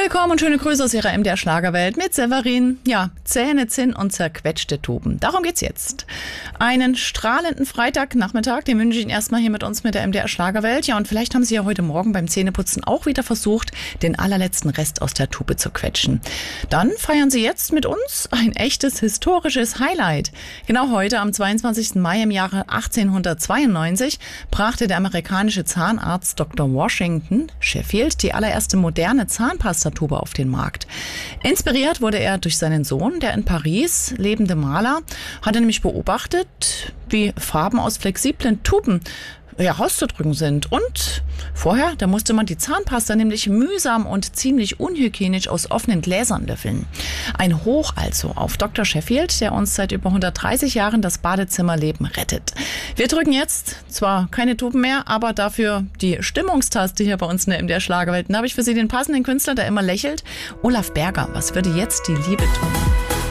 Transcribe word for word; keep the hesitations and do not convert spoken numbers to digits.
Willkommen und schöne Grüße aus Ihrer M D R Schlagerwelt mit Severin. Ja, Zähne, Zinn und zerquetschte Tuben. Darum geht's jetzt. Einen strahlenden Freitagnachmittag, den wünsche ich Ihnen erstmal hier mit uns mit der M D R Schlagerwelt. Ja, und vielleicht haben Sie ja heute Morgen beim Zähneputzen auch wieder versucht, den allerletzten Rest aus der Tube zu quetschen. Dann feiern Sie jetzt mit uns ein echtes historisches Highlight. Genau heute, am zweiundzwanzigsten Mai im Jahre achtzehnhundertzweiundneunzig, brachte der amerikanische Zahnarzt Doktor Washington Sheffield die allererste moderne Zahnpastatube auf den Markt. Inspiriert wurde er durch seinen Sohn, der in Paris lebende Maler, hatte nämlich beobachtet, wie Farben aus flexiblen Tuben ja, auszudrücken sind. Und vorher, da musste man die Zahnpasta nämlich mühsam und ziemlich unhygienisch aus offenen Gläsern löffeln. Ein Hoch also auf Doktor Sheffield, der uns seit über hundertdreißig Jahren das Badezimmerleben rettet. Wir drücken jetzt zwar keine Tuben mehr, aber dafür die Stimmungstaste hier bei uns in der M D R Schlagerwelt. Da habe ich für Sie den passenden Künstler, der immer lächelt. Olaf Berger, was würde jetzt die Liebe tun?